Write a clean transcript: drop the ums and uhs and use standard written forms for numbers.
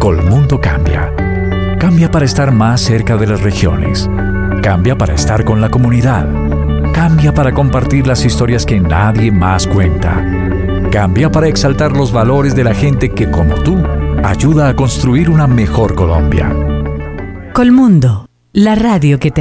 Colmundo cambia. Cambia para estar más cerca de las regiones. Cambia para estar con la comunidad. Cambia para compartir las historias que nadie más cuenta. Cambia para exaltar los valores de la gente que, como tú, ayuda a construir una mejor Colombia. Colmundo, la radio que te